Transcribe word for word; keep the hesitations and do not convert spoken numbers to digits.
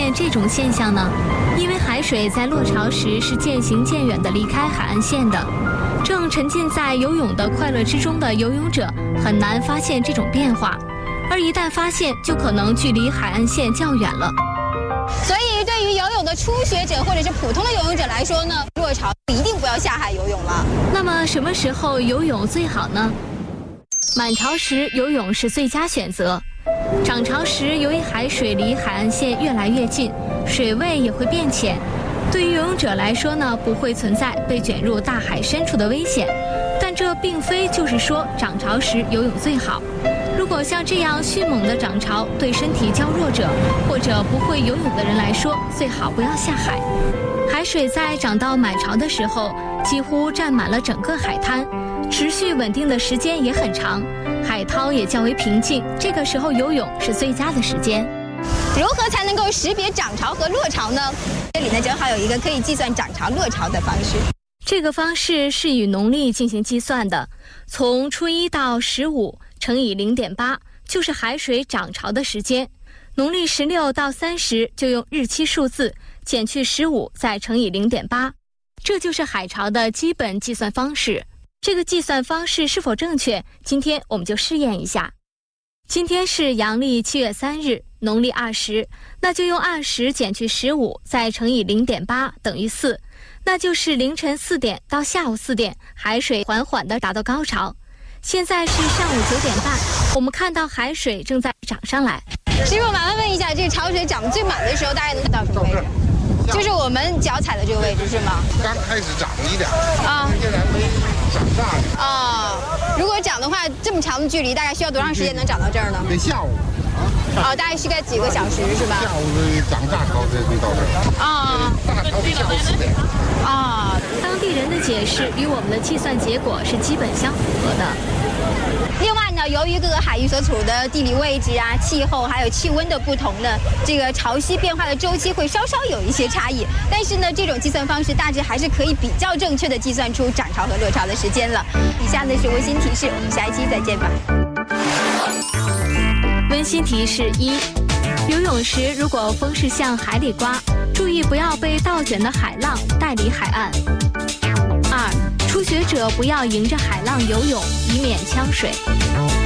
现这种现象呢？因为海水在落潮时是渐行渐远地离开海岸线的，正沉浸在游泳的快乐之中的游泳者很难发现这种变化，而一旦发现，就可能距离海岸线较远了。 所以，对于游泳的初学者或者是普通的游泳者来说呢，落潮一定不要下海游泳了。 那么，什么时候游泳最好呢？满潮时游泳是最佳选择。涨潮时，由于海水离海岸线越来越近，水位也会变浅，对于游泳者来说呢，不会存在被卷入大海深处的危险。但这并非就是说涨潮时游泳最好。如果像这样迅猛的涨潮，对身体较弱者或者不会游泳的人来说，最好不要下海。海水在涨到满潮的时候，几乎占满了整个海滩，持续稳定的时间也很长，海涛也较为平静，这个时候游泳是最佳的时间。 如何才能够识别涨潮和落潮呢？这里呢正好有一个可以计算涨潮落潮的方式。 这个方式是以农历进行计算的，从初一到十五乘以 零点八 就是海水涨潮的时间，农历十六到三十就用日期数字减去十五再乘以 零点八， 这就是海潮的基本计算方式。这个计算方式是否正确，今天我们就试验一下。今天是阳历七月三日，农历二十，那就用二十减去十五再乘以 零点八 等于四，那就是凌晨四点到下午四点，海水缓缓地达到高潮。现在是上午九点半，我们看到海水正在涨上来。 师傅，麻烦问一下，这个潮水涨最满的时候，大概能到什么位置？就是我们脚踩的这个位置是吗？ 刚开始涨一点啊， 现在没涨大了啊。如果涨的话，这么长的距离，大概需要多长时间能涨到这儿呢？ 得下午啊，大概需该几个小时是吧？ 下午涨大潮才会到这儿啊， 大潮得下午四点啊。 当地人的解释与我们的计算结果是基本相符合的。 另外呢，由于各个海域所处的地理位置啊、气候还有气温的不同呢，这个潮汐变化的周期会稍稍有一些差异。但是呢，这种计算方式大致还是可以比较正确的计算出涨潮和落潮的时间了。以下呢是温馨提示，我们下一期再见吧。 温馨提示一：游泳时如果风是向海里刮，注意不要被倒卷的海浪带离海岸。二，初学者不要迎着海浪游泳，以免呛水。